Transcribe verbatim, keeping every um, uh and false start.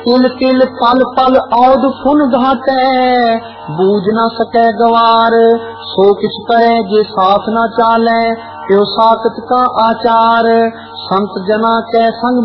तिल तिल पल पल औद फुन घाटै, बूझ न सकै गवार। सो किछ करे जे साथ न चालै, त्यो साकत का आचार। संत जना कै संग